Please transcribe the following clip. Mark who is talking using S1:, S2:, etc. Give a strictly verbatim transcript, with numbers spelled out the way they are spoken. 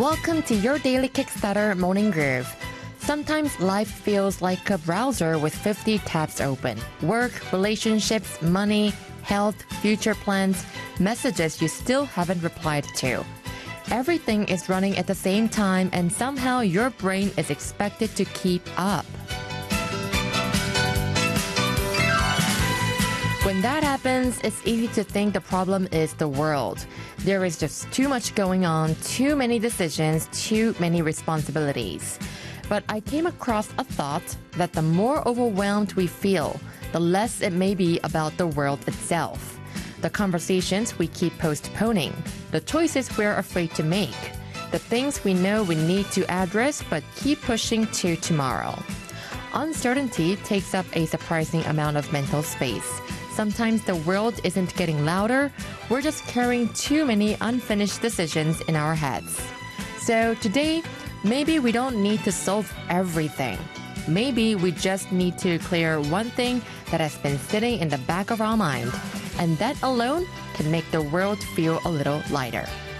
S1: Welcome to your daily Kickstarter morning groove. Sometimes life feels like a browser with fifty tabs open. Work, relationships, money, health, future plans, messages you still haven't replied to. Everything is running at the same time and somehow your brain is expected to keep up. When that happens, it's easy to think the problem is the world. There is just too much going on, too many decisions, too many responsibilities. But I came across a thought that the more overwhelmed we feel, the less it may be about the world itself. The conversations we keep postponing, the choices we're afraid to make, the things we know we need to address but keep pushing to tomorrow. Uncertainty takes up a surprising amount of mental space. Sometimes the world isn't getting louder, we're just carrying too many unfinished decisions in our heads. So today, maybe we don't need to solve everything. Maybe we just need to clear one thing that has been sitting in the back of our mind. And that alone can make the world feel a little lighter.